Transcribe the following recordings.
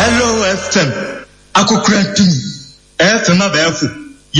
Hello FM. Akokrantum. FM abefu.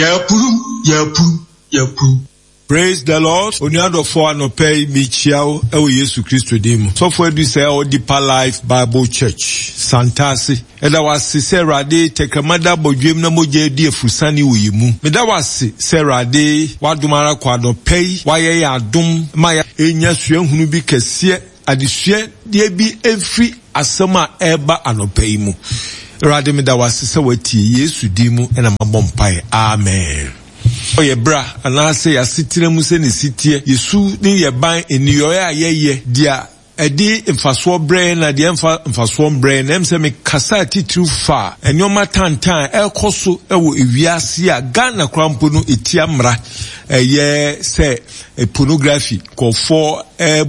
Yapuru. Praise the Lord. Oniado for anope michiao ewe Yesu Kristo demo. So for do say o Deeper Life Bible Church. Santasi. Eda wasi se rade tekamada bodwem na moje di efusani uyimu. Meda wasi se rade wadumara kwa anope waye ya adum maya enya suenhunu bi kese adisue die bi every asema eba anope imu. Rade meda wasi se wati Yesu demo ena mabompai. Amen. Oye bra anase ya sitire mu se ne sitie Yesu ni ye ban eniyo ya ye dia edi mfaso brain na dia mfaso brain emse me kasa titru fa enyoma tantan ekoso ewo ewiase a Ghana krampo no etiamra ye se pornography ko for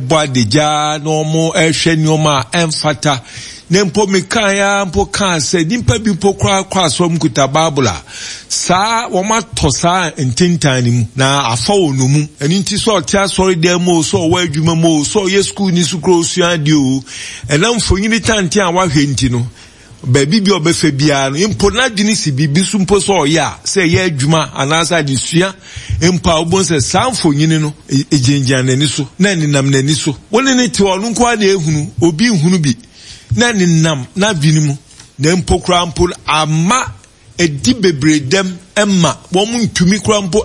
boadeja no mo ehwe nyoma emfata nempo mekaya mpo kanse nimpa bi mpo kwa so mkuta babula saa woma tosa entintani mu na afa onomu eni nti so tia sorry dem mo so wa adwuma mo so ye school ni sukro suade o enam fonyini tante a wahwe nti no baby bi obefe bia no impo na dwini si bibi su mpo so ya se ye adwuma anasa de sua impa obon se saa fonyini no ejenjan nani so na ninam nani so woni ne ti onu kwa na ehunu obi nhunu bi na ninam na binimu na mpokra mpo ama edi bebredem emma wo mu ntumi kra mpo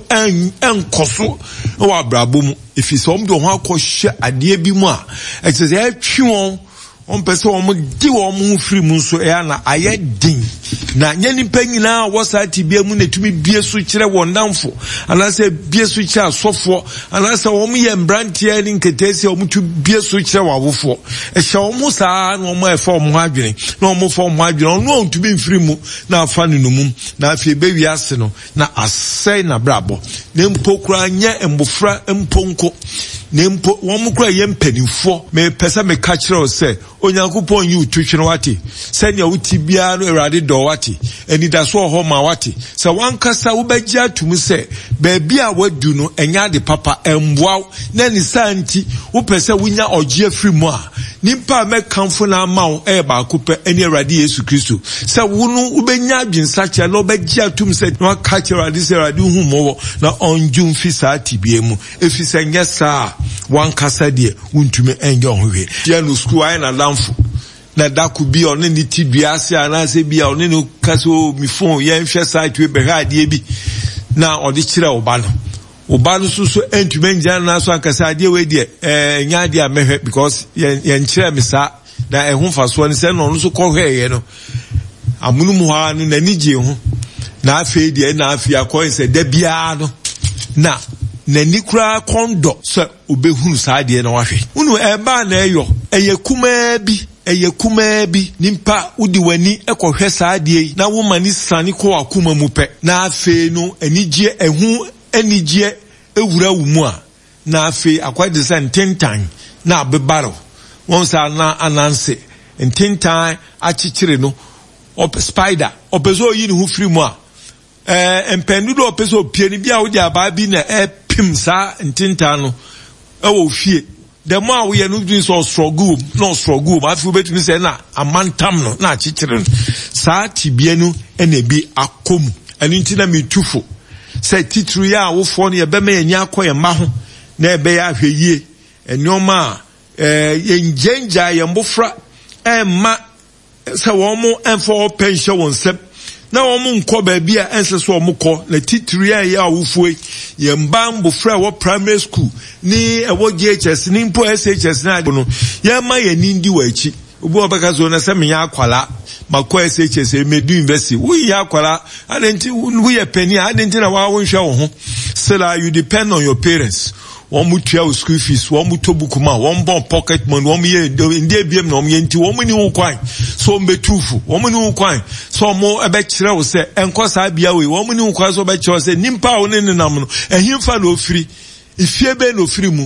enkoso wa brabo mu efise wo mdo ho akɔhye ade bi mu a ɛtse atwi won pese wo di wo mu firi mu so na aye din na nyani panyina wo sa tibia mu na tumi bie so kire wo ndamfo anase bie so kire asofo anase wo mu ye mbrantia ni nketesi wo mu tu bie so kire wawofo ehye wo mu saa na wo mu efa wo mu adwene na wo mu fa wo mu adwene no on tumi mfiri mu na afa ne numum na afie be wiase no na asai na brabo ne mpokura nya embofra mponko nempo womu kura ye mpanimfo me pesa me ka kire o se onyankopon yi utwetwe no wate senya wuti bia no erade do wate eni da so ho ma wate se wankasa wo bagya tum se baabi a wadu no enya de papa emboa na ni santi wo pesa wunya ogye afiri mu a nimpa me kanfo na mawo ba kope eni erade Yesu Kristo se wonu ubenya adwensa kya na obagya tum se no ka kire erade se erade hu mo na onjum fi sa tibie mu efise nya sa one kasa de untumi enye ohwe dia no school ai na lamfo na daku bi on ni ti biase anase bi on ni kaso mi phone ye hwe site we be ha de bi na odi kire oba no so entumi enja na so akasa de we de nya de amehwe because ye nkire mi sa na ehun faso ni se no so ko hwe ye no amunu mu ha no na nije ho na afi de na afi akoy se da bia no na nikura kondo se obehunu saade na wahwe unu eba na eyo eyekuma bi nimpa udi wani ekohwe saade na wo mani sane ko akuma mu pe na afi no anigye ehu anigye ewura wo mu a na afi akwade se ntentan na abebaro won sa na ananse ntentan achichire no spider opezo yi ni hu firi mu a empendu do opezo pie ni bia wo dia ba bi na pim sa ntinta no ewo fie the more we no doing so struggle ma fi betumi say na amantam no na chichire no sa tibie no ene bi akom ani ntina metufo say titru ya wofo no ye be me nya akoye ma ho na ebe ya hweyie enioma ye njenja ye mbofra ma say wo mo enfo pension wonsem na omu nko baabi a ense so omukọ na titiri ya awufue ye mbambo fra wo primary school ni ewo GHS ni mpo SHS na no ye ma ye nindi wachi obu obaka zo na se menya akwala makọ SHS emedu university wo ya akwala adenti wo ye peni adenti na wa wonhwe wo ho still you depend on your parents wọ́n mu tua school fees wọ́n mu to book ma wọ́n bon pocket money wọ́n mu ye ndie biem na wọ́n ye nti wọ́n mu ni wo kwan so mbetufu wọ́n mu ni wo kwan so mo ebe kire wo se enko sa bia we wọ́n mu ni wo kwan so be kire wo se nimpa wo ne nam no ehimfa na ofiri ifie be na ofiri mu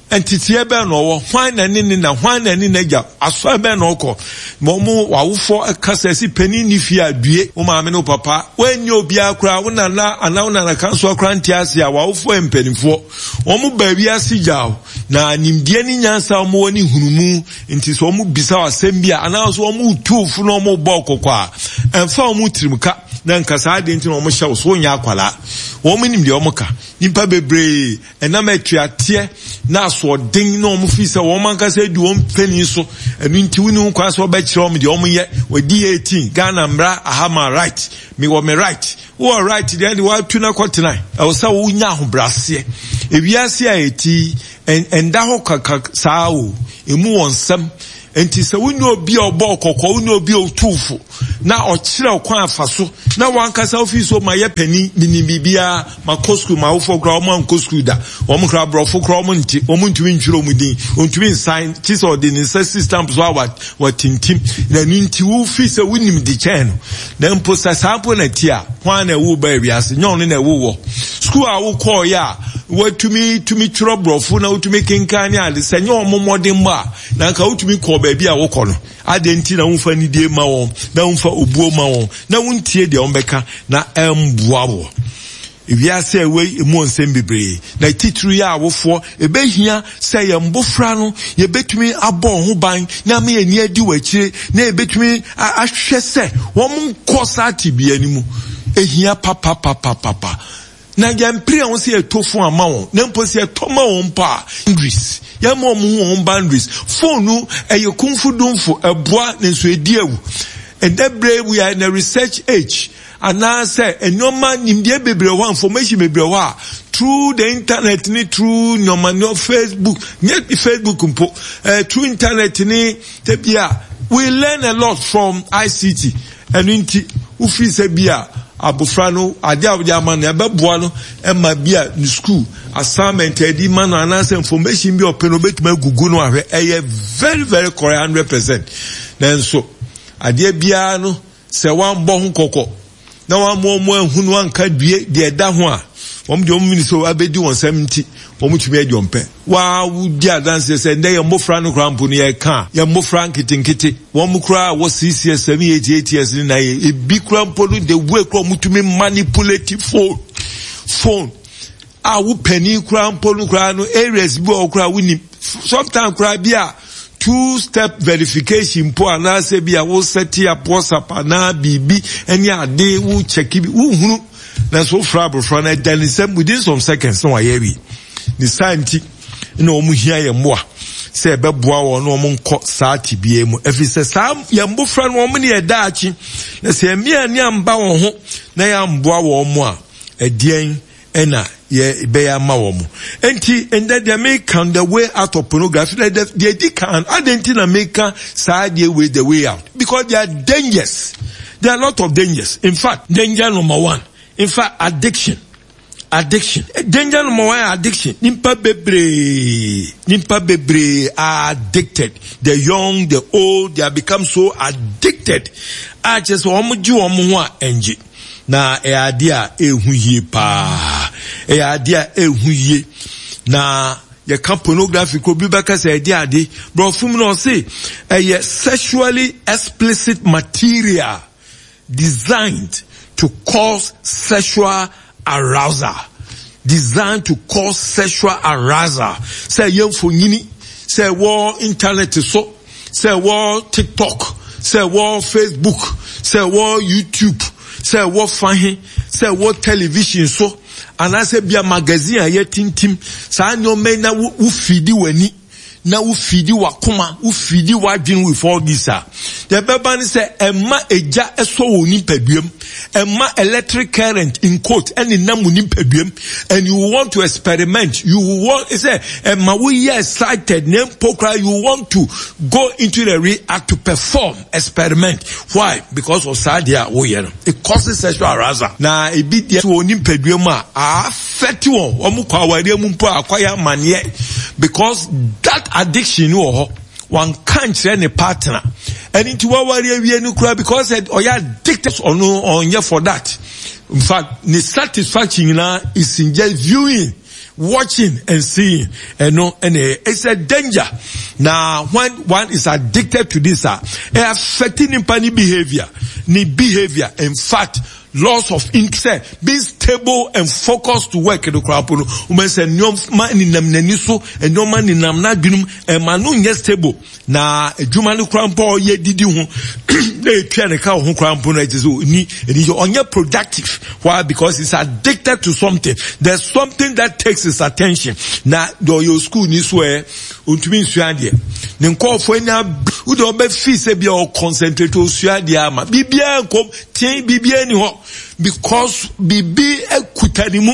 entity be no wo hwan na ni na hwan na ni na gya aso be no ko mo wawofo kasa si pani ni fi adue wo maame no papa wanyi obi akura wo na na kanso akura ntiase a wawofo empanifo wo mu baabi ase gyaw na nimdie ni nyansa mo woni hunumu nti so mo bisa asem bia ana so mo tufu no mo bɔ kokwa emfa mo tirimka na nkasa ade nti no mo hye so nya akwala wo mo nimdie wo mo ka nimpa bebre enam atuate na so den no mo fi se wo man kasa du wo mpani so enu nti woni kwa so ba kire wo de wo mo ye wadi 18 Ghana mra ahama right me wo me right wo right there the wa tu na kwotena e wo sa wo nya ahobrase ewiase a eti enda ho kaka saa o emu wonsam enti se woni obi obọ kokko woni obi otufu na okire okwan afaso na wankasa ofiso ma ye pani ni bibia makosku ma wofo kra o man kosku da o mo kra brofo kra o mo nti o mo ntumi ntwiro mu din o ntumi sign chis or the system so what tintim na nti wo fi se wonim di chen na mpo sasampo na tia hwan na wo ba wiase nyon na wo wo school a wo call ya watumi twiro brofo na wotumi kenkan ya de senye omomodin ba na nka wotumi call baabi a wo kɔ no adenti na wonfa ni die ma won na wonfa obuo ma won na wontie de ombeka na emboa wo ewiase we emu onsem bebre na titru ya awofo ebehia se ye mbofra no ye betumi abɔ ho ban na me ani adi wachire na ebetumi ahwɛ se wɔn nkɔsa tibia ni mu ehia papa na yampire won se etofo ama won na mpo se etoma won pa boundaries ya mo won boundaries phone eye kumfu dumfo eboa na so edi awu and that brave we are in a research age and now say enoma nimdie bebre ho information bebre ho through the internet ni through no Facebook mpo through internet ni tebia we learn a lot from ICT and inti ufi se bia abofra no ade awja man na beboa no ema bia ni school assignment edi man na anasa information bi openo betuma gugu no ahwe very very correct 100%. Nanso ade bia no se wan bo ho kokko na wan mo ahunu anka due de da ho a wom de omini so abedi won 70 wom tumi adwompe wa wudi adanse se nde ye mofra no krampo ne ye ka ye mofra nkitinkiti wom kra wo CCS 788 years ni na ye bi krampo no de we kra mutumi manipulate phone a wo pani krampo no kra no areas bi o kra woni sometimes kra bia two-step verification po anase bi a wo set up WhatsApp na bibi eni ade wo check bi wo hunu na so fra na danisem within some seconds no ayewi ni santi na omu hia ye mboa se beboa wo no omu nko saati bie mu efise sam ye mbofra no omu ne edaachi na se emia ni amba wo ho na ya mboa wo mu a edien ena ye beya ma wo mu enti ende de make the way out of pornography they can identify make side way the way out because there are dangers. There are a lot of dangers. In fact, danger number 1, in fact, addiction. Danger number 1, addiction. Nimpa bebre are addicted. The young, the old, they have become so addicted. I just want to enji. Na idea ehuye pa. Idea ehuye. Na ye can pornography could be back as idea de. Bro, from no say a sexually explicit material designed to cause sexual arousal. Say young for nini, say war internet so, say war TikTok, say war Facebook, say war YouTube, say war fahin, say war television so, and I say be a magazine a yetintim, sa no me na ufidi weni. Na ufidi wakoma, ufidi wadwin with all this. The Bible say emma eja eso woni pedwem, emma electric current in quote any namu ni pedwem, and you want to experiment. You want say emma we excited name pokra. You want to go into the react to perform experiment. Why? Because of sadia woyeno. It causes sexual arousal. Na ebi dia woni pedwem a affect won omu kwa wari mumpo akwaya manye because that addiction one can't share any partner and into what worry no cry because or you addicted or no on you for that. In fact the satisfaction is in just viewing watching and seeing. And it's a danger. Now, when one is addicted to this, affecting impani behavior. In fact, loss of interest, being stable and focused to work in the crowd. Women say, "No man in namneniso, and no man in namnadunum, and manu yes stable." Na jumanu krampo ye didi hu, they try to call hu krampo na itizo ni, and is only productive. Why? Because it's addicted to something. There's something that takes its attention. Na do your school ni swear, untumi suadie. Nenko fo enya, udo be fi se bi o concentrate o suadie ama. Bibia nkom, tien bibia ni ho. Because bibi ekutanimu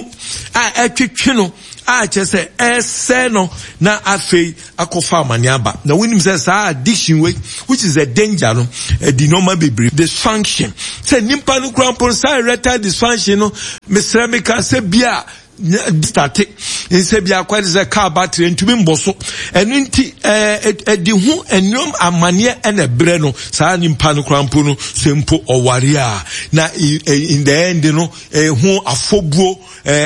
a etwetwe a chese ese no na afei akofa maniaba. Na when him says addiction which is a danger no the normal baby dysfunction say nimpa no krampo say erectile dysfunction no mesremika say bia static in say bia kwade say car battery ntumi mboso enu nti edi hu enyom amane ene bre no saa nimpa no krampo no sempo oware a na in the end no hu afobuo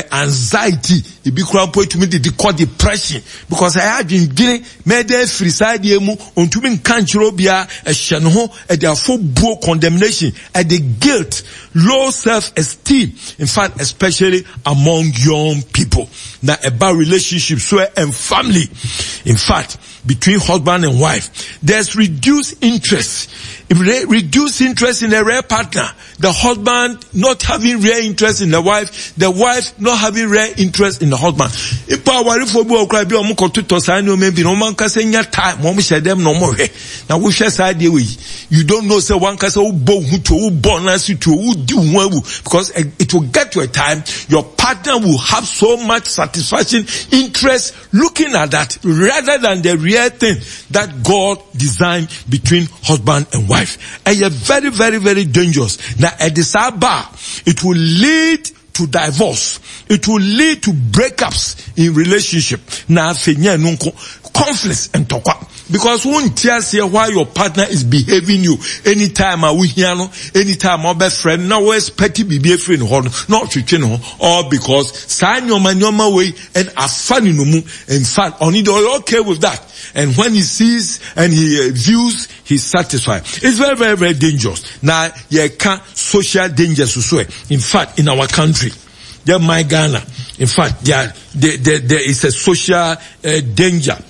anxiety ibi krampo etumi de call depression because I had been getting made free side emu ontumi nkanchiro bia ehye no ho e de afobuo condemnation e de guilt, low self-esteem, in fact especially among young people. Now about relationships and family, in fact between husband and wife, there's reduced interest. If reduced interest in a rare partner, the husband not having rare interest in the wife not having rare interest in the husband. If I worry for you, cry be on to sign no maybe no man can say time, mom share them no more. Now we share side way. You don't know say one can say who born who born as you to who do well because it will get to a time your partner will have so much satisfaction, interest looking at that rather than the real thing that God designed between husband and wife. And you're very, very, very dangerous. Now at the bar, it will lead to divorce. It will lead to breakups in relationship. Now conflicts and talk. Because one tells you why your partner is behaving you. Anytime I will hear no, anytime our best friend, now where's petty be a friend not to or because sign your man way and are funny no more. In fact, only they're okay with that. And when he sees and he views, he's satisfied. It's very, very, very dangerous. Now, you can't social dangers to swear. In fact, in our country, there my Ghana. In fact, there is a social danger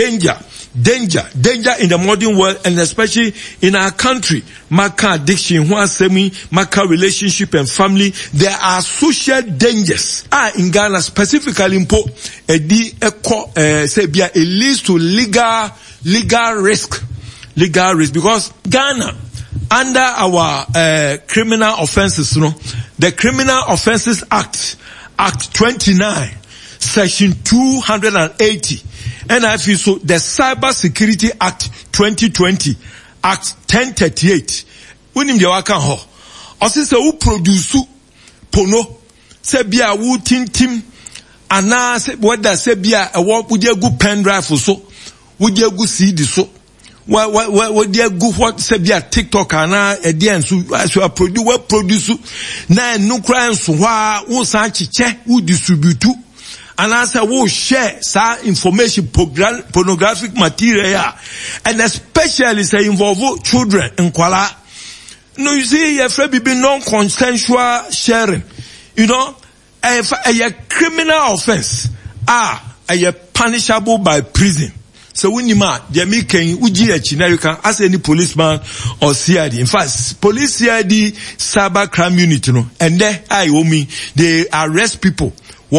in the modern world and especially in our country. Maka addiction, maka relationship and family. There are social dangers. In Ghana specifically, it leads to legal risk because Ghana, under our criminal offenses, the Criminal Offences Act 29, Section 280. And I feel so the Cyber Security Act 2020, Act 1038. When him the wakan ho, osi se who produce pono, se bia wu tim, ana se whether se bia a wo would go pen drive so, would you go CD so, would you go what se bia TikTok ana a dear so as you produce na no crime so wa wo san chiche who distribute. And as I will share some information, pornographic material, and especially say involve children in Kuala. No, you see, your friend be non-consensual sharing. You know, a criminal offense, a punishable by prison. So when you man, they make you can ask any policeman or CID. In fact, police CID cyber crime unit, and they arrest people